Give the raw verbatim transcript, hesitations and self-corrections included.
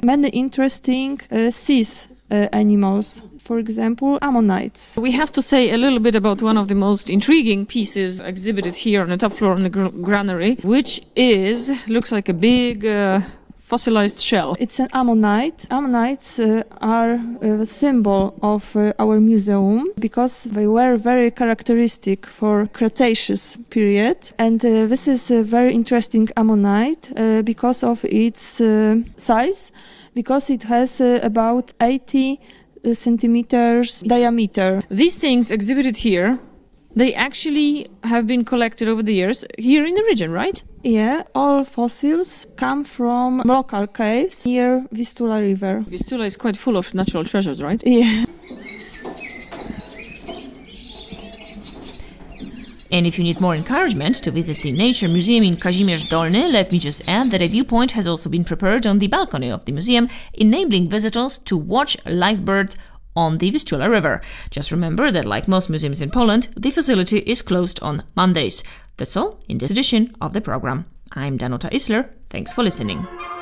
many interesting uh, seas uh, animals. For example, ammonites. We have to say a little bit about one of the most intriguing pieces exhibited here on the top floor in the gr- granary, which is, looks like a big uh, fossilized shell. It's an ammonite. Ammonites uh, are a symbol of uh, our museum because they were very characteristic for Cretaceous period. And uh, this is a very interesting ammonite uh, because of its uh, size, because it has uh, about eighty centimeters diameter. These things exhibited here, they actually have been collected over the years here in the region, right? Yeah, all fossils come from local caves near Vistula River. Vistula is quite full of natural treasures, right? Yeah. And if you need more encouragement to visit the Nature Museum in Kazimierz Dolny, let me just add that a viewpoint has also been prepared on the balcony of the museum, enabling visitors to watch live birds on the Vistula River. Just remember that, like most museums in Poland, the facility is closed on Mondays. That's all in this edition of the program. I'm Danuta Isler. Thanks for listening.